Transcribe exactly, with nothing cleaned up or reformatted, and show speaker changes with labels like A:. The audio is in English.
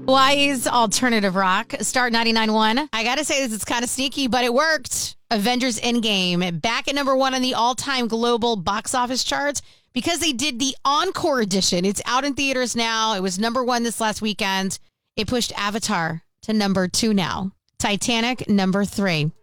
A: Hawaii's alternative rock, Start ninety-nine point one. I gotta say this, it's kind of sneaky, but it worked. Avengers Endgame, back at number one on the all-time global box office charts because they did the Encore edition. It's out in theaters now. It was number one this last weekend. It pushed Avatar to number two now. Titanic, number three.